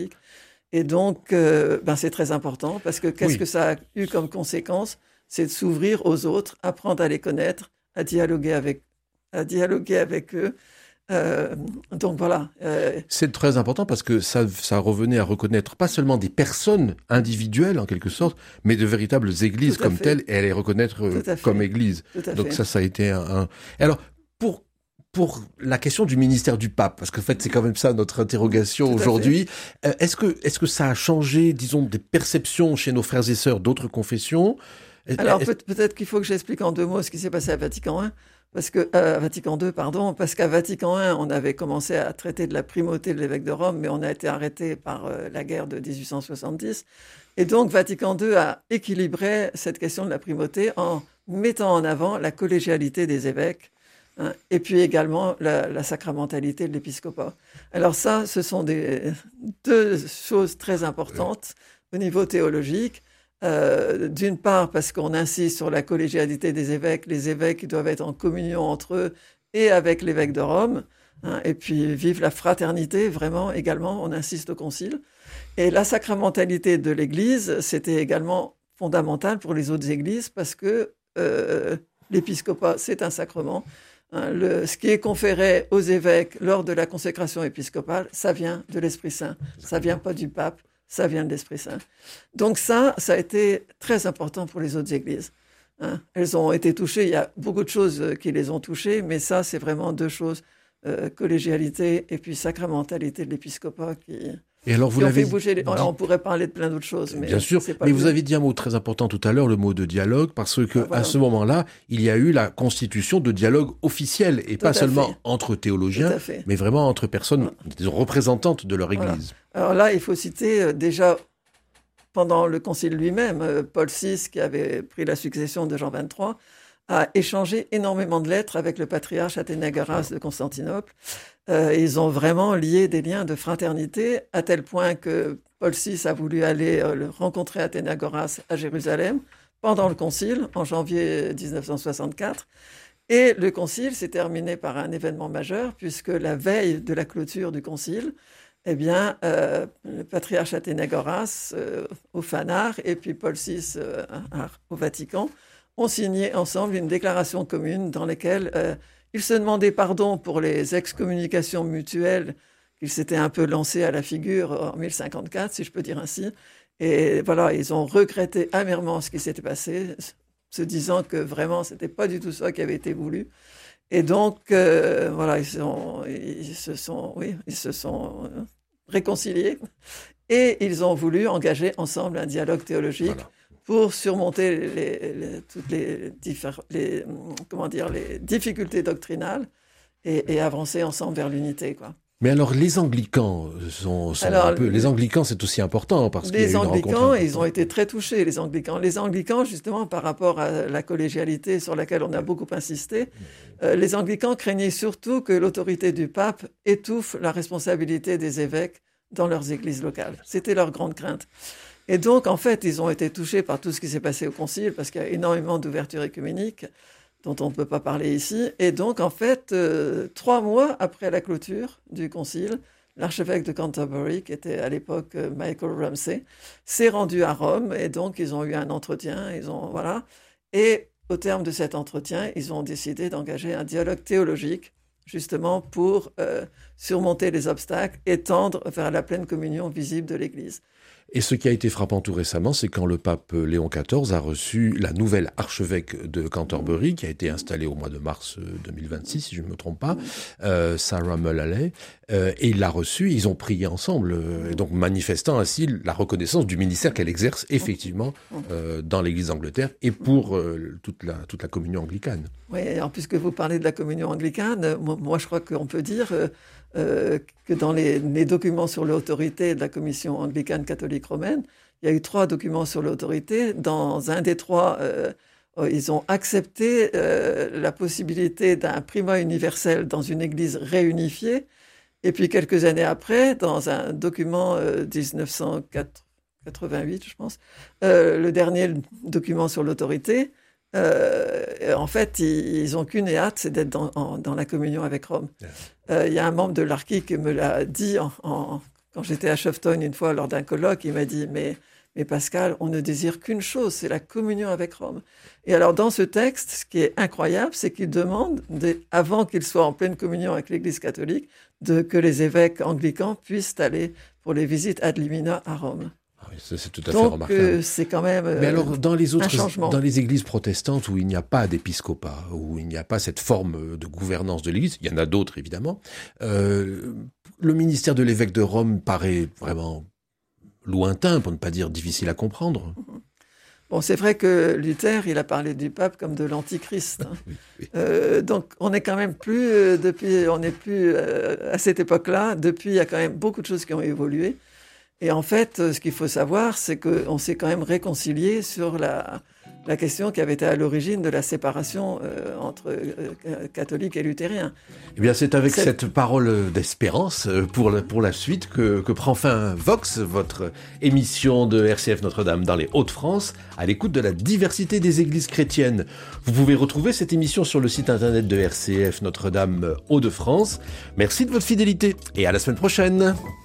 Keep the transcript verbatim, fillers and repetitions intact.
Et donc, euh, ben, c'est très important parce que qu'est-ce Oui. que ça a eu comme conséquence? C'est de s'ouvrir aux autres, apprendre à les connaître, à dialoguer avec, à dialoguer avec eux. Euh, donc voilà. Euh, C'est très important parce que ça, ça revenait à reconnaître pas seulement des personnes individuelles en quelque sorte, mais de véritables églises Tout à comme fait. telles et à les reconnaître euh, Tout à comme fait. églises. Tout à Donc fait. ça, ça a été un. un... Et alors pour pour la question du ministère du pape, parce qu'en fait c'est quand même ça notre interrogation Tout à fait. aujourd'hui. Euh, est-ce que est-ce que ça a changé, disons, des perceptions chez nos frères et sœurs d'autres confessions? Alors Est-ce- peut- peut-être qu'il faut que j'explique en deux mots ce qui s'est passé à Vatican un, parce que euh, Vatican deux, pardon, parce qu'à Vatican un, on avait commencé à traiter de la primauté de l'évêque de Rome, mais on a été arrêté par euh, la guerre de dix-huit cent soixante-dix. Et donc Vatican deux a équilibré cette question de la primauté en mettant en avant la collégialité des évêques, hein, et puis également la, la sacramentalité de l'épiscopat. Alors ça, ce sont des, deux choses très importantes au niveau théologique. Euh, d'une part, parce qu'on insiste sur la collégialité des évêques, les évêques doivent être en communion entre eux et avec l'évêque de Rome, hein, et puis vive la fraternité, vraiment, également, on insiste au concile. Et la sacramentalité de l'Église, c'était également fondamental pour les autres églises, parce que euh, l'épiscopat, c'est un sacrement. Hein, le, ce qui est conféré aux évêques lors de la consécration épiscopale, ça vient de l'Esprit Saint, ça vient pas du pape. Ça vient de l'Esprit Saint. Donc ça, ça a été très important pour les autres églises. Hein. Elles ont été touchées, il y a beaucoup de choses qui les ont touchées, mais ça, c'est vraiment deux choses, euh, collégialité et puis sacramentalité de l'épiscopat qui, Et alors vous qui ont l'avez fait bouger les... dit, On pourrait parler de plein d'autres choses, mais bien sûr, c'est pas mais le vous but. avez dit un mot très important tout à l'heure, le mot de dialogue, parce que Ah, voilà. à ce moment-là, il y a eu la constitution de dialogue officiel, et Tout pas à seulement fait. entre Tout théologiens, à fait. mais vraiment entre personnes, disons, représentantes de leur Voilà. Église. Alors là, il faut citer euh, déjà pendant le concile lui-même, euh, Paul six, qui avait pris la succession de Jean vingt-trois, a échangé énormément de lettres avec le patriarche Athénagoras de Constantinople. Euh, ils ont vraiment lié des liens de fraternité, à tel point que Paul six a voulu aller euh, le rencontrer Athénagoras à Jérusalem pendant le concile, en janvier dix-neuf cent soixante-quatre. Et le concile s'est terminé par un événement majeur, puisque la veille de la clôture du concile, eh bien, euh, le patriarche Athénagoras euh, au Phanar et puis Paul six euh, au Vatican ont signé ensemble une déclaration commune dans laquelle euh, ils se demandaient pardon pour les excommunications mutuelles qu'ils s'étaient un peu lancés à la figure en mille cinquante-quatre, si je peux dire ainsi. Et voilà, ils ont regretté amèrement ce qui s'était passé, se disant que vraiment, c'était pas du tout ça qui avait été voulu. Et donc, euh, voilà, ils, sont, ils se sont, oui, ils se sont réconciliés et ils ont voulu engager ensemble un dialogue théologique Voilà. pour surmonter les, les, toutes les, diffé- les, comment dire, les difficultés doctrinales et, et avancer ensemble vers l'unité, quoi. Mais alors, les anglicans sont, sont Alors, un peu... Les anglicans, c'est aussi important, parce qu'il y a Les eu une anglicans, rencontre ils ont importante. été très touchés, les anglicans. Les anglicans, justement, par rapport à la collégialité sur laquelle on a beaucoup insisté, euh, les anglicans craignaient surtout que l'autorité du pape étouffe la responsabilité des évêques dans leurs églises locales. C'était leur grande crainte. Et donc, en fait, ils ont été touchés par tout ce qui s'est passé au concile, parce qu'il y a énormément d'ouvertures écuméniques dont on ne peut pas parler ici. Et donc, en fait, euh, trois mois après la clôture du concile, l'archevêque de Canterbury, qui était à l'époque euh, Michael Ramsay, s'est rendu à Rome. Et donc, ils ont eu un entretien. Ils ont, voilà. Et au terme de cet entretien, ils ont décidé d'engager un dialogue théologique, justement pour euh, surmonter les obstacles et tendre vers la pleine communion visible de l'Église. Et ce qui a été frappant tout récemment, c'est quand le pape Léon quatorze a reçu la nouvelle archevêque de Canterbury, qui a été installée au mois de mars deux mille vingt-six, si je ne me trompe pas, euh, Sarah Mullally, euh, et il l'a reçue, ils ont prié ensemble, euh, et donc manifestant ainsi la reconnaissance du ministère qu'elle exerce effectivement euh, dans l'Église d'Angleterre et pour euh, toute, la, toute la communion anglicane. Oui, alors puisque vous parlez de la communion anglicane, moi, moi je crois qu'on peut dire euh, euh, que dans les, les documents sur l'autorité de la commission anglicane catholique romaine, il y a eu trois documents sur l'autorité. Dans un des trois, euh, ils ont accepté euh, la possibilité d'un primat universel dans une église réunifiée. Et puis quelques années après, dans un document euh, dix-neuf cent quatre-vingt-huit, je pense, euh, le dernier document sur l'autorité, Euh, en fait, ils, ils ont qu'une hâte, c'est d'être dans, en, dans la communion avec Rome. Il yeah. euh, y a un membre de l'Archi qui me l'a dit en, en, quand j'étais à Shofton une fois lors d'un colloque, il m'a dit mais, mais Pascal, on ne désire qu'une chose, c'est la communion avec Rome. Et alors dans ce texte, ce qui est incroyable, c'est qu'il demande, de, avant qu'il soit en pleine communion avec l'Église catholique, de, que les évêques anglicans puissent aller pour les visites ad limina à Rome. Ah oui, ça, c'est tout à Donc, fait remarquable. Euh, c'est quand même euh, Mais alors, dans les autres, un changement. dans les églises protestantes où il n'y a pas d'épiscopat, où il n'y a pas cette forme de gouvernance de l'Église, il y en a d'autres évidemment, euh, le ministère de l'évêque de Rome paraît vraiment lointain, pour ne pas dire difficile à comprendre. Bon, c'est vrai que Luther, il a parlé du pape comme de l'antichrist. Hein. Oui, oui. Euh, donc, on n'est quand même plus euh, depuis, on n'est plus euh, à cette époque-là. Depuis, il y a quand même beaucoup de choses qui ont évolué. Et en fait, ce qu'il faut savoir, c'est qu'on s'est quand même réconcilié sur la, la question qui avait été à l'origine de la séparation euh, entre euh, catholiques et luthériens. Eh bien, c'est avec C'est... cette parole d'espérance pour la, pour la suite que, que prend fin Vox, votre émission de R C F Notre-Dame dans les Hauts-de-France, à l'écoute de la diversité des églises chrétiennes. Vous pouvez retrouver cette émission sur le site internet de R C F Notre-Dame Hauts-de-France. Merci de votre fidélité et à la semaine prochaine.